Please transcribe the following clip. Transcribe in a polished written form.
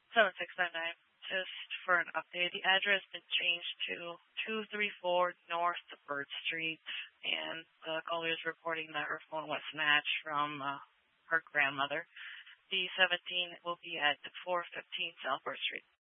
7699. Just for an update, the address has been changed to 234 North Bird Street, and the caller is reporting that her phone was snatched from her grandmother. The 17 will be at 415 South Bird Street.